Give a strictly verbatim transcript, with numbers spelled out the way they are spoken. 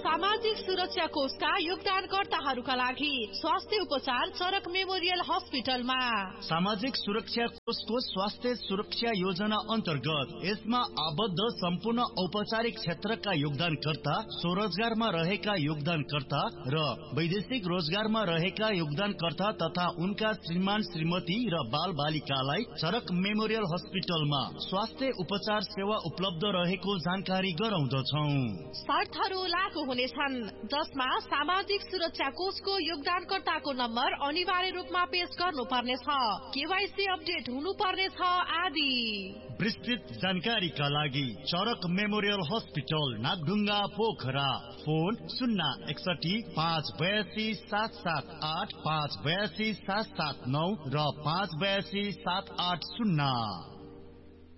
सामाजिक सुरक्षा कोषका योगदानकर्ताहरूका लागि स्वास्थ्य उपचार चरक मेमोरियल हस्पिटलमा। सामाजिक सुरक्षा कोषको स्वास्थ्य सुरक्षा योजना अन्तर्गत यसमा आबद्ध सम्पूर्ण औपचारिक क्षेत्रका योगदानकर्ता, स्वरोजगारमा रहेका योगदानकर्ता र वैदेशिक रोजगारमा रहेका योगदानकर्ता तथा उनका श्रीमान श्रीमती र बाल बालिकालाई चरक मेमोरियल हस्पिटलमा स्वास्थ्य उपचार सेवा उपलब्ध रहेको जानकारी गराउँदछौ। शर्तहरू लागू हुनेछन्, जसमा सामाजिक सुरक्षा कोषको योगदानकर्ताको नम्बर अनिवार्य रूपमा पेश गर्नुपर्नेछ, केवाईसी अपडेट हुनुपर्नेछ आदि। विस्तृत जानकारीका लागि चरक memorial hospital Nagdhunga Pokhara, phone शून्य एकसठी पाँच बयासी सात सात आठ, पाँच बयासी सात सात नौ र पाँच बयासी सात आठ शून्य।